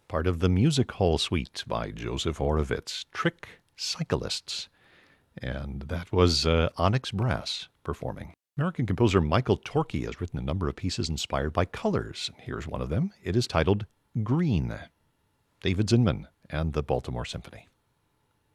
part of the Music Hall Suite by Joseph Horowitz, Trick Cyclists. And that was Onyx Brass performing. American composer Michael Torke has written a number of pieces inspired by colors. Here's one of them. It is titled Green. David Zinman and the Baltimore Symphony.